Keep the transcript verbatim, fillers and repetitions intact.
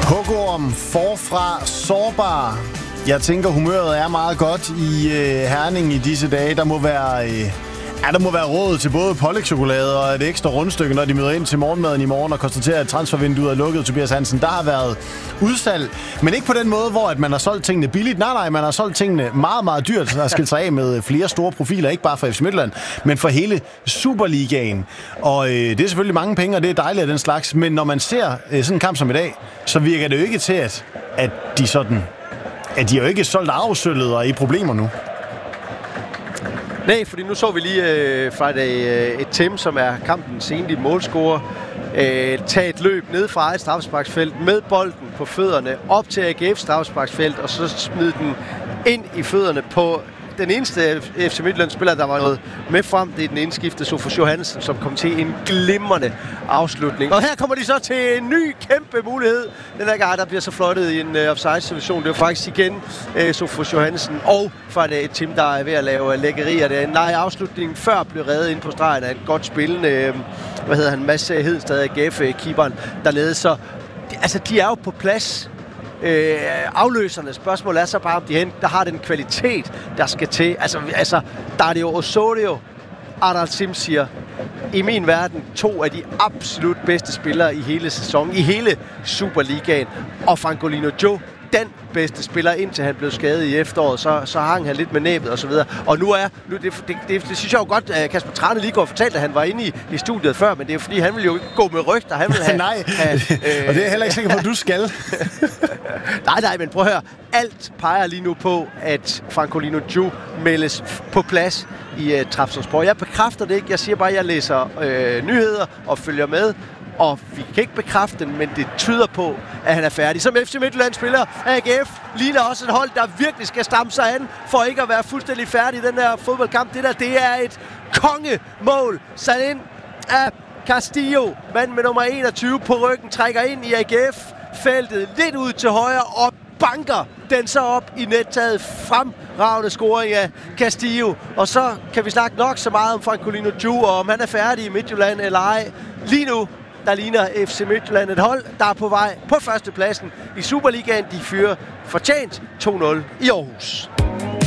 Hugorm forfra sårbar. Jeg tænker, humøret er meget godt i øh, Herning i disse dage. Der må være... Øh Ja, der må være råd til både pålægtschokolade og et ekstra rundstykke, når de møder ind til morgenmaden i morgen og konstaterer, at transfervinduet er lukket. Tobias Hansen, der har været udsalg, men ikke på den måde, hvor at man har solgt tingene billigt. Nej, nej, man har solgt tingene meget, meget dyrt, og har skilt sig af med flere store profiler, ikke bare for F C Midtjylland, men for hele Superligaen. Og øh, det er selvfølgelig mange penge, og det er dejligt af den slags, men når man ser øh, sådan en kamp som i dag, så virker det jo ikke til, at, at de sådan, at de jo ikke solgt afsøllet og er i problemer nu. Nej, fordi nu så vi lige øh, Friday øh, et Tim, som er kampens egentlige målscorer, øh, tage et løb ned fra eget straffesparksfelt med bolden på fødderne op til A G F's straffesparksfelt, og så smide den ind i fødderne på den eneste F C Midtjylland-spiller, der var noget med frem. Det er den indskifte Sofus Johansen, som kom til en glimrende afslutning. Og her kommer de så til en ny kæmpe mulighed. Den her gang, der bliver så flottet i en uh, offside-situation. Det er faktisk igen uh, Sofus Johansen og for et Tim, der er ved at lave lækkerier. Det er en nej afslutning før blev reddet ind på stregen af et godt spillende, uh, hvad hedder han, Mads Hedstad, A G F-keeperen dernede. Så altså, de er jo på plads. Øh, afløserne. Spørgsmålet er så bare, om de hen, der har den kvalitet, der skal til. Altså, altså der er det jo Osorio, Adal Simsier, i min verden to af de absolut bedste spillere i hele sæsonen, i hele Superligaen. Og Francolino Joe, den bedste spiller, indtil han blev skadet i efteråret, så, så hang han lidt med næbet og så videre. Og nu er, nu, det, det, det, det synes jeg jo godt, at Kasper Trane lige går og fortalte, at han var inde i, i studiet før, men det er fordi, han vil jo ikke gå med rygter. Han vil have, nej, have, øh, og det er jeg heller ikke sikker på, at du skal. nej, nej, men prøv at høre. Alt peger lige nu på, at Francolino Joe meldes på plads i uh, Trabzonspor. Jeg bekræfter det ikke. Jeg siger bare, at jeg læser øh, nyheder og følger med. Og vi kan ikke bekræfte den, men det tyder på, at han er færdig. Som F C Midtjylland-spiller, A G F ligner også et hold, der virkelig skal stamme sig an, for ikke at være fuldstændig færdig i den der fodboldkamp. Det der, det er et kongemål sat ind af Castillo. Mand med nummer enogtyve på ryggen trækker ind i A G F-feltet lidt ud til højre og banker den så op i nettaget. Fremragende scoring af Castillo. Og så kan vi snakke nok så meget om Francolino Joe, og om han er færdig i Midtjylland eller ej. Lige nu, der ligner F C Midtjylland et hold, der er på vej på førstepladsen i Superligaen. De fyrer fortjent to nul i Aarhus.